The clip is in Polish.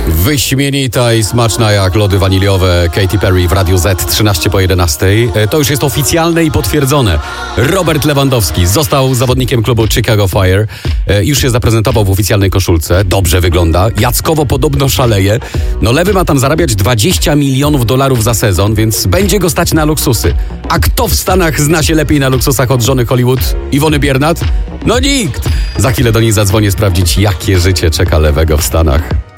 Wyśmienita i smaczna jak lody waniliowe Katy Perry w Radiu Z 13 po 11. To już jest oficjalne i potwierdzone. Robert Lewandowski został zawodnikiem klubu Chicago Fire. Już się zaprezentował w oficjalnej koszulce. Dobrze wygląda. Jackowo podobno szaleje. No Lewy ma tam zarabiać $20 milionów za sezon, więc będzie go stać na luksusy. A kto w Stanach zna się lepiej na luksusach od żony Hollywood? Iwony Biernat? No nikt! Za chwilę do niej zadzwonię sprawdzić, jakie życie czeka Lewego w Stanach.